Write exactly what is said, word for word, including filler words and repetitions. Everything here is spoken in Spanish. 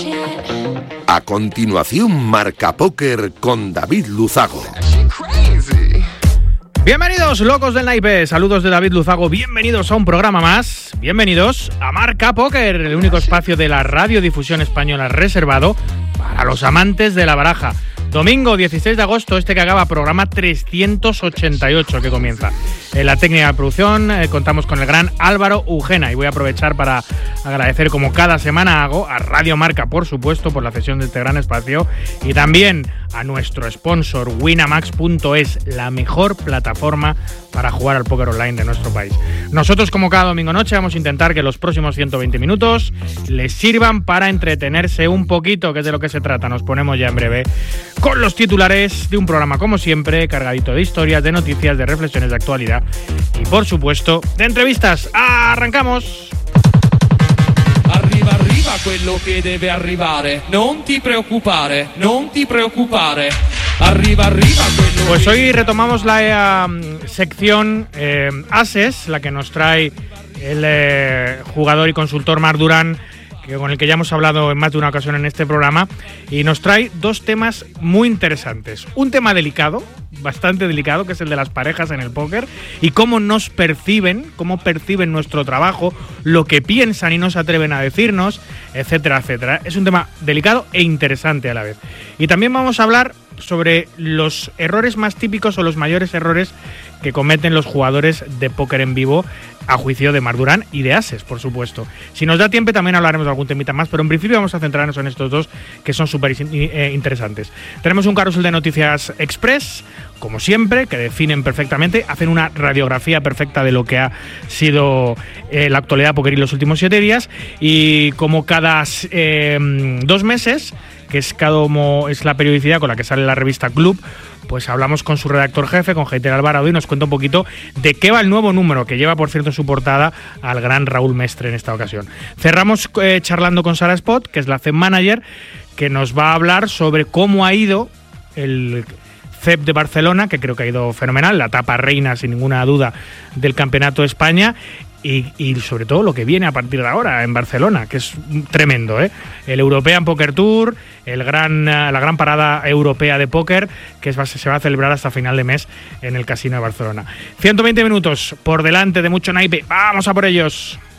A continuación, Marca Póker con David Luzago. Bienvenidos, locos del naipe. Saludos de David Luzago. Bienvenidos a un programa más. Bienvenidos a Marca Póker, el único espacio de la radiodifusión española reservado para los amantes de la baraja. Domingo dieciséis de agosto, este que acaba, programa trescientos ochenta y ocho que comienza. En la técnica de producción eh, contamos con el gran Álvaro Ugena y voy a aprovechar para agradecer, como cada semana hago, a Radio Marca, por supuesto, por la cesión de este gran espacio, y también a nuestro sponsor Winamax punto es, la mejor plataforma para jugar al póker online de nuestro país. Nosotros, como cada domingo noche, vamos a intentar que los próximos ciento veinte minutos les sirvan para entretenerse un poquito, que es de lo que se trata. Nos ponemos ya en breve con los titulares de un programa, como siempre, cargadito de historias, de noticias, de reflexiones de actualidad y, por supuesto, de entrevistas. ¡Arrancamos! Arriva, arriva quello che deve arrivare. Non ti preoccupare, non ti preoccupare. Arriba, arriba, quello. Pues hoy retomamos la eh, sección eh, Ases, la que nos trae el eh, jugador y consultor Marc Duran, que con el que ya hemos hablado en más de una ocasión en este programa, y nos trae dos temas muy interesantes. Un tema delicado, bastante delicado, que es el de las parejas en el póker y cómo nos perciben, cómo perciben nuestro trabajo, lo que piensan y no se atreven a decirnos, etcétera, etcétera. Es un tema delicado e interesante a la vez. Y también vamos a hablar sobre los errores más típicos o los mayores errores que cometen los jugadores de póker en vivo, a juicio de Marc Duran y de Ases, por supuesto. Si nos da tiempo también hablaremos de algún temita más, pero en principio vamos a centrarnos en estos dos que son súper eh, interesantes. Tenemos un carrusel de noticias express, como siempre, que definen perfectamente, hacen una radiografía perfecta de lo que ha sido eh, la actualidad póker en los últimos siete días, y como cada eh, dos meses, que es, cada, es la periodicidad con la que sale la revista Club, pues hablamos con su redactor jefe, con Heiter Alvarado, y nos cuenta un poquito de qué va el nuevo número, que lleva, por cierto, en su portada al gran Raúl Mestre en esta ocasión. Cerramos eh, charlando con Sara Spot, que es la C E P Manager, que nos va a hablar sobre cómo ha ido el C E P de Barcelona, que creo que ha ido fenomenal, la etapa reina, sin ninguna duda, del Campeonato de España. Y, y sobre todo lo que viene a partir de ahora en Barcelona, que es tremendo, ¿eh? El European Poker Tour, el gran, la gran parada europea de póker, que se va a celebrar hasta final de mes en el Casino de Barcelona. ciento veinte minutos por delante de mucho naipe. ¡Vamos a por ellos!